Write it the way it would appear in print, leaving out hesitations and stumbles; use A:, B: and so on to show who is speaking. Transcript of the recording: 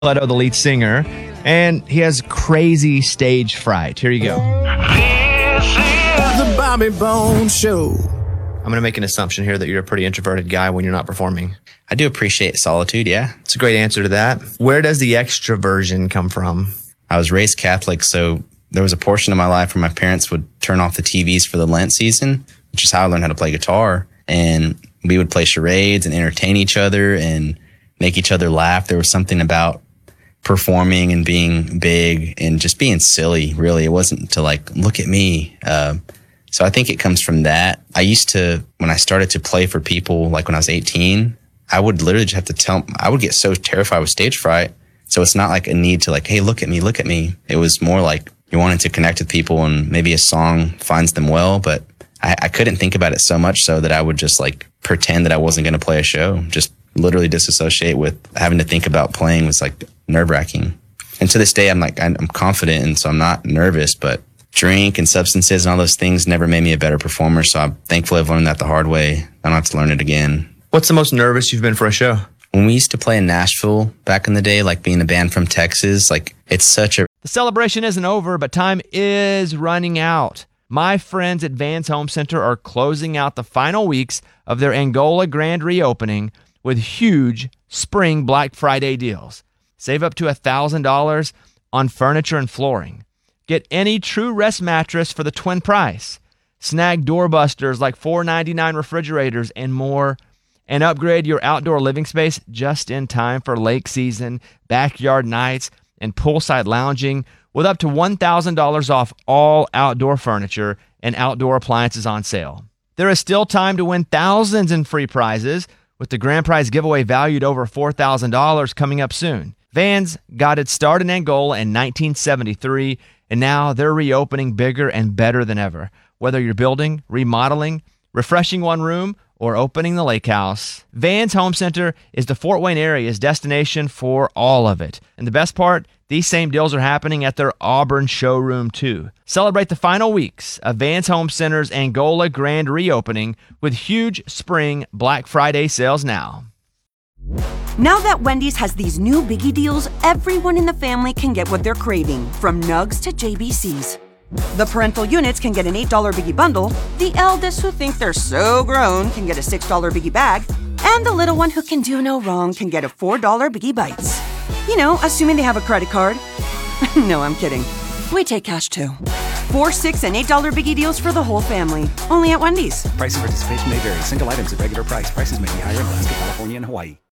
A: Leto, the lead singer, and he has crazy stage fright. Here you go.
B: This is the Bobby Bones Show.
A: I'm going to make an assumption here that you're a pretty introverted guy when you're not performing.
C: I do appreciate solitude, yeah.
A: It's a great answer to that. Where does the extroversion come from?
C: I was raised Catholic, so there was a portion of my life where my parents would turn off the TVs for the Lent season, which is how I learned how to play guitar. And we would play charades and entertain each other and make each other laugh. There was something about performing and being big and just being silly, really. It wasn't to like, look at me. So I think it comes from that. I used to, when I started to play for people, like when I was 18, I would literally just have to I would get so terrified with stage fright. So it's not like a need to like, hey, look at me, look at me. It was more like you wanted to connect with people and maybe a song finds them well, but I couldn't think about it so much so that I would just like pretend that I wasn't going to play a show. Just literally disassociate with having to think about playing was like nerve wracking. And to this day, I'm confident. And so I'm not nervous, but drink and substances and all those things never made me a better performer. So I'm thankful I've learned that the hard way. I don't have to learn it again.
A: What's the most nervous you've been for a show?
C: When we used to play in Nashville back in the day, like being a band from Texas, like it's such a...
A: The celebration isn't over, but time is running out. My friends at Vans Home Center are closing out the final weeks of their Angola grand reopening with huge spring Black Friday deals. Save up to $1,000 on furniture and flooring. Get any True Rest mattress for the twin price. Snag doorbusters like $4.99 refrigerators and more. And upgrade your outdoor living space just in time for lake season, backyard nights, and poolside lounging with up to $1,000 off all outdoor furniture and outdoor appliances on sale. There is still time to win thousands in free prizes with the grand prize giveaway valued over $4,000 coming up soon. Vans got its start in Angola in 1973, and now they're reopening bigger and better than ever. Whether you're building, remodeling, refreshing one room, or opening the lake house, Vans Home Center is the Fort Wayne area's destination for all of it. And the best part, these same deals are happening at their Auburn showroom too. Celebrate the final weeks of Vans Home Center's Angola grand reopening with huge spring Black Friday sales now.
D: Now that Wendy's has these new biggie deals, everyone in the family can get what they're craving, from nugs to JBCs. The parental units can get an $8 biggie bundle, the eldest who think they're so grown can get a $6 biggie bag, and the little one who can do no wrong can get a $4 biggie bites. You know, assuming they have a credit card. No, I'm kidding. We take cash too. $4, $6, and $8 biggie deals for the whole family. Only at Wendy's.
E: Price and participation may vary. Single items at regular price. Prices may be higher in Alaska, California, and Hawaii.